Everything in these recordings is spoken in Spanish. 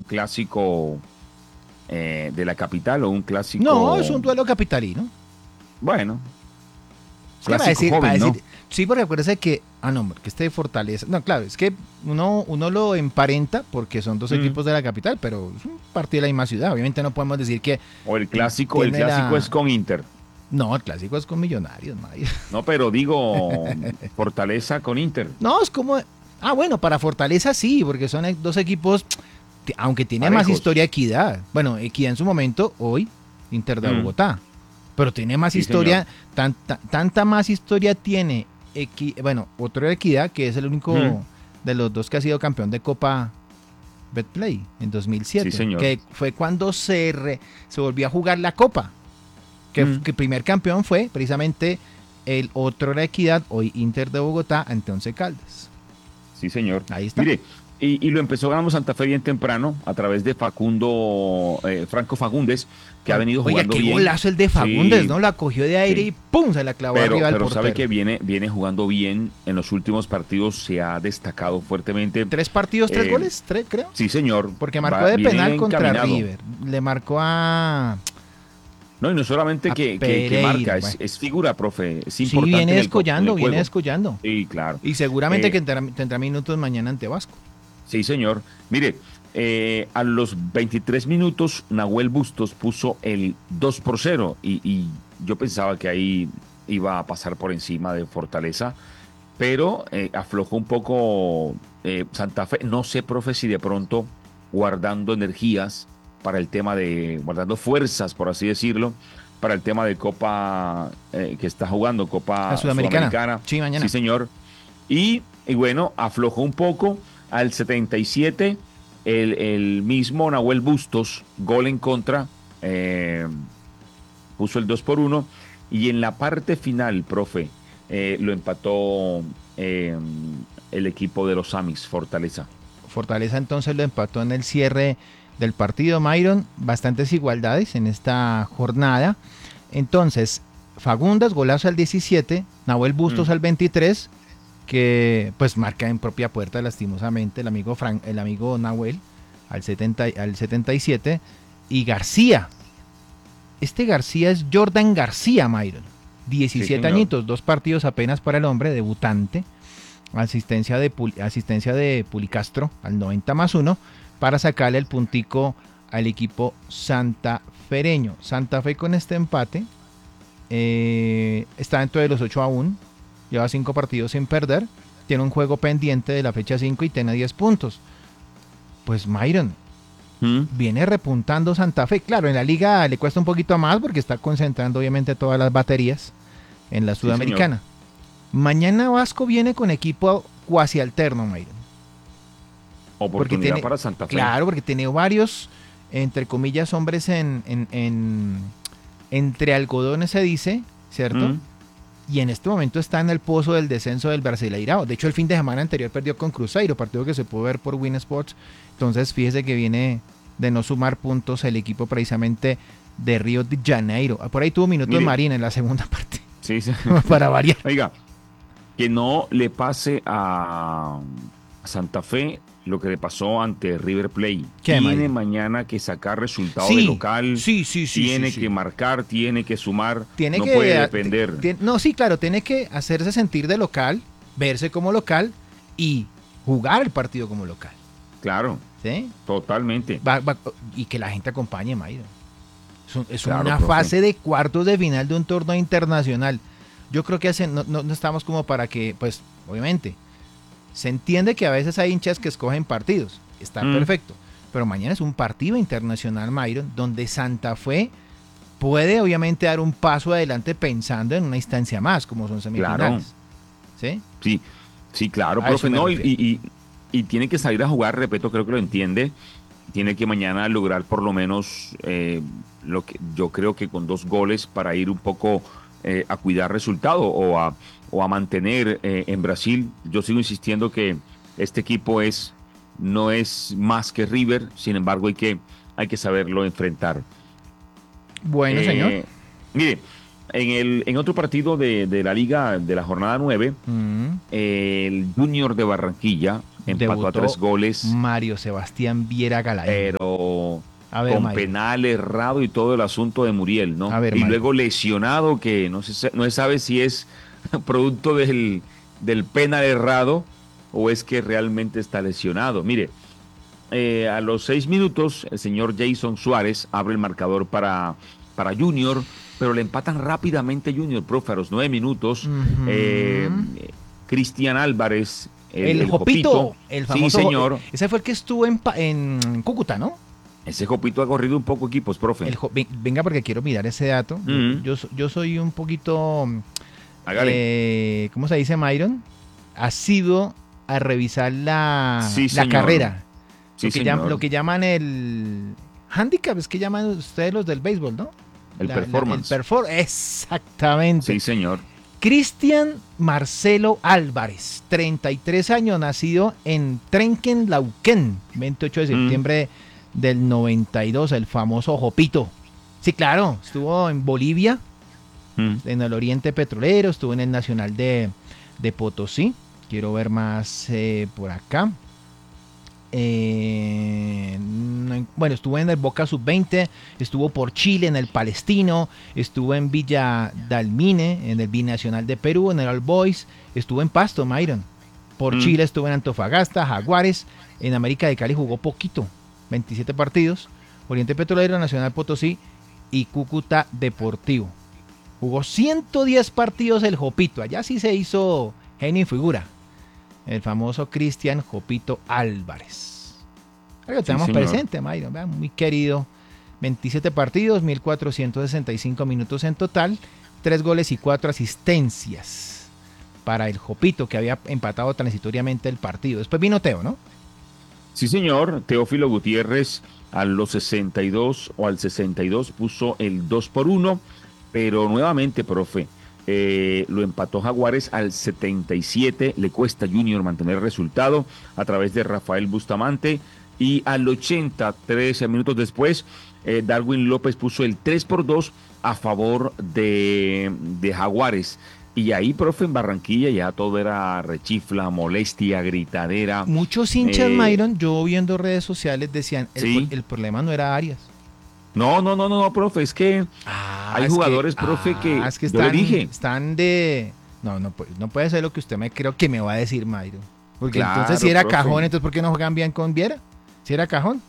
clásico de la capital o un No, es clásico, un duelo capitalino. bueno, Es que clásico para joven, ¿no? decir, sí, porque acuérdese que, no, que este de Fortaleza, no, claro, es que uno lo emparenta porque son dos Mm. equipos de la capital, pero es un partido de la misma ciudad. Obviamente no podemos decir que O el tiene clásico es la... con Inter. No, el clásico es con Millonarios, Mayo. No, pero digo Fortaleza con Inter. No, es como... Ah, bueno, para Fortaleza sí, porque son dos equipos, aunque tiene más Parejos. historia Equidad. Bueno, Equidad en su momento, hoy, Inter de Mm. Bogotá. Pero tiene más Sí, señor. historia, tanta más historia tiene, bueno, otro Equidad, que es el Mm. único de los dos que ha sido campeón de Copa Betplay en Sí, 2007, señor. que fue cuando se volvió a jugar la Copa, Mm. que el primer campeón fue precisamente el otro era Equidad, hoy Inter de Bogotá, ante Once Caldas. Sí, señor. Ahí está. Mire, y lo empezó ganando Santa Fe bien temprano a través de Franco Fagundes, que ha venido Oiga, jugando qué bien. golazo el de Fagundes, Sí, ¿no? La cogió de aire sí. y ¡pum! Se la clavó arriba del Pero sabe portero. que viene jugando bien. En los últimos partidos se ha destacado fuertemente. 3 partidos, 3 goles, creo. Sí, señor. Porque marcó de Viene penal contra encaminado. River. Le marcó No, y no solamente a que marca, Pereira. Bueno, es figura, profe. Es sí, importante en el viene juego. descollando. Sí, claro. Y seguramente Eh, que tendrá minutos mañana ante Vasco. Sí, señor. Mire, a los 23 minutos, Nahuel Bustos puso el 2-0 y yo pensaba que ahí iba a pasar por encima de Fortaleza, pero aflojó un poco Santa Fe. No sé, profe, si de pronto guardando energías para el tema guardando fuerzas, por así decirlo, para el tema de Copa que está jugando, La Copa Sudamericana. Sudamericana. Sí, Sí, mañana. señor. Y bueno, aflojó un poco al 77, el mismo Nahuel Bustos, gol en contra, eh, puso el 2-1, y en la parte final, profe, lo empató eh, el equipo de los Amis, Fortaleza. Fortaleza entonces lo empató en el cierre del partido. Myron, bastantes igualdades en esta jornada. Entonces, Fagundes, golazo al 17, Nahuel Bustos Mm. al 23, que pues marca en propia puerta lastimosamente el amigo Nahuel al 77, y García. Este García es Jordan García, Myron. Sí, 17 señor. añitos, 2 partidos apenas para el hombre, debutante. Asistencia de Pulicastro al 90+1 para sacarle el puntico al equipo santafereño. Santa Fe con este empate está dentro de los 8 aún. Lleva 5 partidos sin perder. Tiene un juego pendiente de la fecha 5 y tiene 10 puntos. Pues Myron, Mm. viene repuntando Santa Fe. Claro, en la liga le cuesta un poquito más porque está concentrando obviamente todas las baterías en la Sí, señor. Sudamericana. Mañana Vasco viene con equipo cuasi alterno, Myron. Porque Oportunidad tiene, para Santa Fe. claro, porque tiene varios, entre comillas, hombres entre algodones, se dice, ¿cierto? Mm. Y en este momento está en el pozo del descenso del Brasileirao. De hecho, el fin de semana anterior perdió con Cruzeiro, partido que se pudo ver por Win Sports. Entonces, fíjese que viene de no sumar puntos el equipo precisamente de Río de Janeiro. Por ahí tuvo minutos Mire, Marín en la segunda parte, sí, sí. para variar. Oiga, que no le pase a Santa Fe lo que le pasó ante River Plate. ¿Qué, Tiene Mario? mañana que sacar resultado de Sí, local, sí, tiene sí. que marcar, tiene que sumar, Tiene no que... puede depender. No, sí, claro, tiene que hacerse sentir de local, verse como local y jugar el partido como local. Claro, ¿Sí? totalmente. Y que la gente acompañe, Mayra. Es Claro, una profe. fase de cuartos de final de un torneo internacional. Yo creo que no estamos como para que, pues, obviamente, se entiende que a veces hay hinchas que escogen partidos. Está perfecto. Pero mañana es un partido internacional, Myron, donde Santa Fe puede obviamente dar un paso adelante pensando en una instancia más, como son semifinales. Claro. ¿Sí? Sí, claro, A eso profe. me No, refiero. y tiene que salir a jugar, repito, creo que lo entiende. Tiene que mañana lograr por lo menos lo que yo creo que con 2 goles para ir un poco a cuidar resultado o a mantener en Brasil. Yo sigo insistiendo que este equipo no es más que River, sin embargo hay que saberlo enfrentar. Bueno, señor. Mire, en otro partido de la liga de la jornada 9, el Junior de Barranquilla empató a Debutó 3 goles, Mario Sebastián Viera Galaín. pero A ver, con Mayra. penal errado y todo el asunto de Muriel, ¿no? A ver, Y Mayra. luego lesionado, que no se sabe si es producto del penal errado o es que realmente está lesionado. Mire, a los 6 minutos, el señor Jason Suárez abre el marcador para Junior, pero le empatan rápidamente Junior, profe, a los 9 minutos. eh, Ujú. Cristian Álvarez, El el Jopito, Jopito. el Sí, famoso. señor. Ese fue el que estuvo en Cúcuta, ¿no? Ese Jopito ha corrido un poco equipos, profe. Venga, porque quiero mirar ese dato. Mm, Yo soy un poquito, hágale. ¿cómo se dice, Myron? Asiduo a revisar Sí, la señor. carrera. Sí, señor. Lo que llaman el handicap, es que llaman ustedes los del béisbol, ¿no? El performance. Exactamente. Sí, señor. Cristian Marcelo Álvarez, 33 años, nacido en Trenquén, Lauquén, 28 de septiembre del 92, el famoso Jopito. Sí, claro, estuvo en Bolivia, en el Oriente Petrolero, estuvo en el Nacional de Potosí. Quiero ver más por acá. Bueno, estuvo en el Boca Sub-20, estuvo por Chile en el Palestino, estuvo en Villa Dalmine, en el Binacional de Perú, en el All Boys, estuvo en Pasto, Myron. Por Chile estuvo en Antofagasta, Jaguares, en América de Cali jugó poquito, 27 partidos, Oriente Petrolero, Nacional Potosí y Cúcuta Deportivo. Jugó 110 partidos el Jopito, allá sí se hizo genio y figura. El famoso Cristian Jopito Álvarez. Ahora lo tenemos presente, Mayron, vean, muy querido. 27 partidos, 1465 minutos en total, 3 goles y 4 asistencias para el Jopito, que había empatado transitoriamente el partido. Después vino Teo, ¿no? Sí, señor. Teófilo Gutiérrez a los 62 o al 62 puso el 2-1, pero nuevamente, profe, lo empató Jaguares al 77, le cuesta a Junior mantener el resultado a través de Rafael Bustamante, y al 80, 13 minutos después, Darwin López puso el 3-2 a favor de Jaguares. Y ahí, profe, en Barranquilla ya todo era rechifla, molestia, gritadera. Muchos hinchas, Myron, yo viendo redes sociales decían, ¿sí? El problema no era Arias. No, profe, es que hay jugadores, profe, que es que yo le dije. Están de... No puede ser lo que usted creo que me va a decir, Myron. Porque Claro, entonces si era profe. cajón, entonces ¿por qué no juegan bien con Viera? Si era cajón.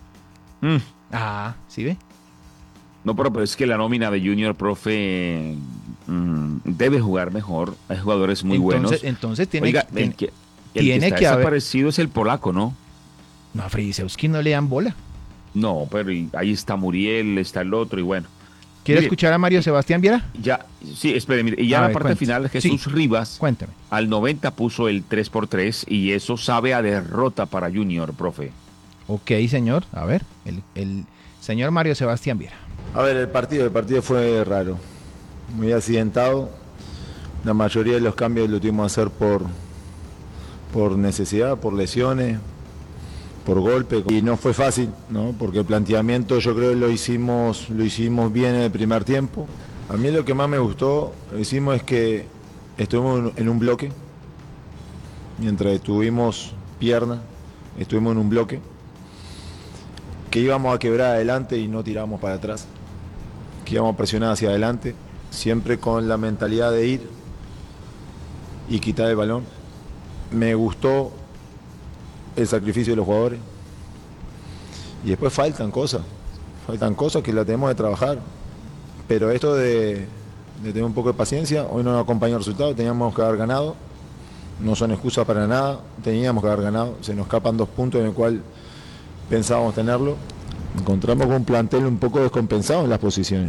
¿Sí ve? No, pero es que la nómina de Junior, profe, debe jugar mejor. Hay jugadores muy buenos. Entonces tiene, Oiga, el que está desaparecido es el polaco, ¿no? No, a Fridisewski no le dan bola. No, pero ahí está Muriel, está el otro, y bueno. ¿Quiere escuchar a Mario Sebastián Viera? Ya, sí, espere, mire, y ya en la parte final, Jesús Rivas, cuéntame. Al 90 puso el 3-3, y eso sabe a derrota para Junior, profe. Ok, señor. A ver, el señor Mario Sebastián Viera. A ver, el partido fue raro, muy accidentado. La mayoría de los cambios lo tuvimos que hacer por necesidad, por lesiones, por golpe, y no fue fácil, ¿no? Porque el planteamiento yo creo que lo hicimos bien en el primer tiempo. A mí lo que más me gustó, lo hicimos es que estuvimos en un bloque, mientras estuvimos pierna, estuvimos en un bloque, que íbamos a quebrar adelante y no tiramos para atrás, que íbamos a presionar hacia adelante, siempre con la mentalidad de ir y quitar el balón. Me gustó el sacrificio de los jugadores. Y después faltan cosas que las tenemos que trabajar. Pero esto de tener un poco de paciencia, hoy no nos acompañó el resultado, teníamos que haber ganado. No son excusas para nada, teníamos que haber ganado. Se nos escapan 2 puntos en el cual pensábamos tenerlo. Encontramos con un plantel un poco descompensado en las posiciones.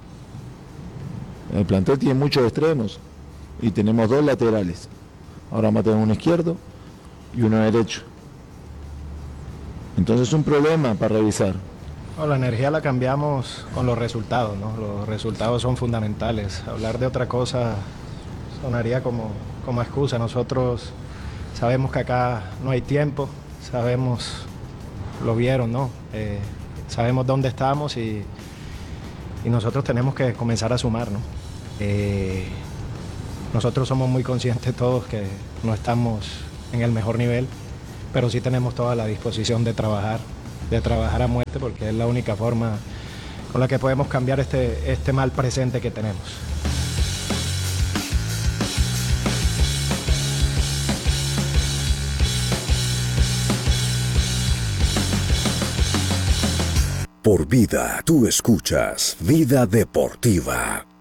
El plantel tiene muchos extremos y tenemos 2 laterales. Ahora vamos a tener uno izquierdo y uno derecho. Entonces es un problema para revisar. No, la energía la cambiamos con los resultados, ¿no? Los resultados son fundamentales. Hablar de otra cosa sonaría como excusa. Nosotros sabemos que acá no hay tiempo, sabemos, lo vieron, ¿no? Sabemos dónde estamos y nosotros tenemos que comenzar a sumar, ¿no? Nosotros somos muy conscientes todos que no estamos en el mejor nivel, pero sí tenemos toda la disposición de trabajar a muerte, porque es la única forma con la que podemos cambiar este mal presente que tenemos. Por Vida, tú escuchas Vida Deportiva.